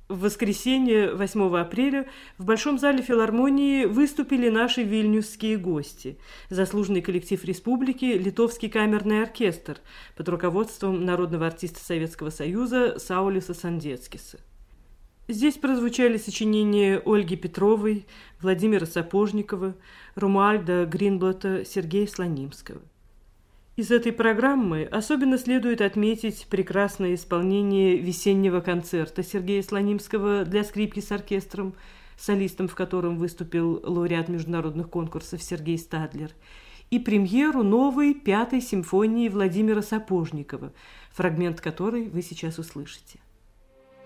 В воскресенье, 8 апреля, в Большом зале филармонии выступили наши вильнюсские гости. Заслуженный коллектив республики Литовский камерный оркестр под руководством народного артиста Советского Союза Саулиса Сандецкиса. Здесь прозвучали сочинения Ольги Петровой, Владимира Сапожникова, Румуальда Гринблата, Сергея Слонимского. Из этой программы особенно следует отметить прекрасное исполнение весеннего концерта Сергея Слонимского для скрипки с оркестром, солистом в котором выступил лауреат международных конкурсов Сергей Стадлер, и премьеру новой 5-й симфонии Владимира Сапожникова, фрагмент которой вы сейчас услышите.